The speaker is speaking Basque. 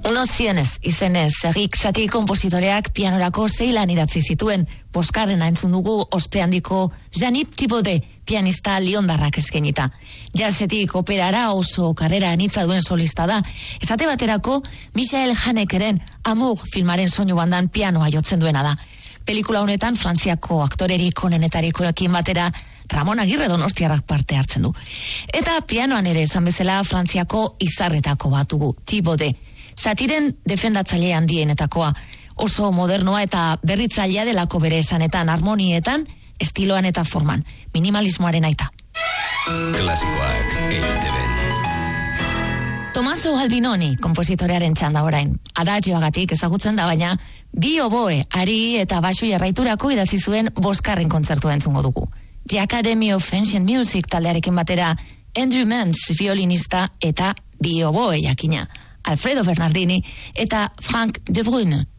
Unos cienes izenez, Errik Satie konpositoreak pianorako 6 lan idatzi zituen, boskarrena entzun dugu ospe handiko Jean-Yves Thibaudet pianista liondarrak eskainita. Jazzetik operara oso karrera anitza duen solista da. Esate baterako, Michael Hanekeren Amour filmaren soinu bandan pianoa jotzen duena da. Pelikula honetan Frantziako aktorerik onenetarikoekin batera Ramon Agirre donostiarrak parte hartzen du. Eta pianoan ere esan bezala Frantziako izarretako bat dugu, Thibaudet. Satiren defendatzaile handienetakoa, oso modernoa eta berritzailea delako bere esanetan, harmonietan, estiloan eta forman, minimalismoaren aita. Klasikoak EITB. Tommaso Albinoni, konpositorearen txanda orain. Adagioagatik ezagutzen da, baina bi oboe, ari eta baxu jarraiturako idatzi zuen 5. kontzertua entzungo dugu. The Academy of Ancient Music taldearekin batera Andrew Mans violinista eta bi oboe jakina, Alfredo Bernardini eta Frank De Bruyne